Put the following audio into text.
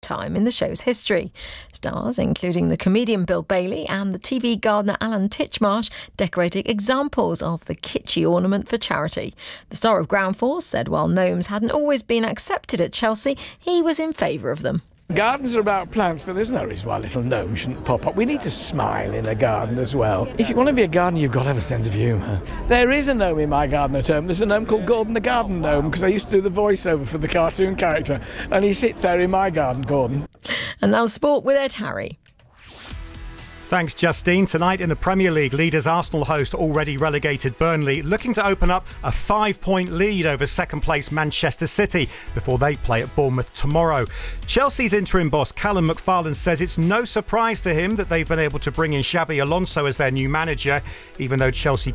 time in the show's history. Stars, including the comedian Bill Bailey and the TV gardener Alan Titchmarsh, decorated examples of the kitschy ornament for charity. The star of Ground Force said while gnomes hadn't always been accepted at Chelsea, he was in favour of them. Gardens are about plants, but there's no reason why a little gnome shouldn't pop up. We need to smile in a garden as well. If you want to be a gardener, you've got to have a sense of humour. There is a gnome in my garden at home. There's a gnome called Gordon the Garden Gnome, because I used to do the voiceover for the cartoon character, and he sits there in my garden, Gordon. And now sport with Ed Harry. Thanks, Justine. Tonight in the Premier League, leaders Arsenal host already relegated Burnley, looking to open up a 5-point lead over second-place Manchester City before they play at Bournemouth tomorrow. Chelsea's interim boss, Callum McFarlane, says it's no surprise to him that they've been able to bring in Xabi Alonso as their new manager, even though Chelsea